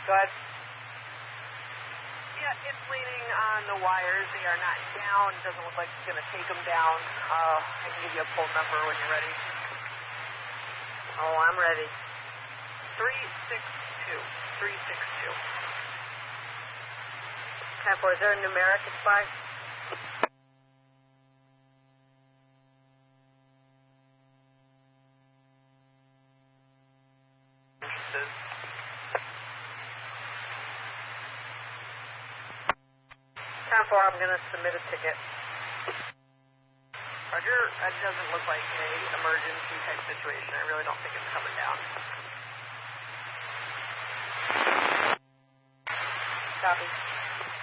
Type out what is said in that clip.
Go ahead. Yeah, it's leaning on the wires. They are not down. It doesn't look like it's going to take them down. I can give you a pull number when you're ready. Oh, I'm ready. 362. 362. 10-4, is there a numeric expire? Interested. 10-4, I'm going to submit a ticket. Roger, that doesn't look like a emergency type situation. I really don't think it's coming down. Copy.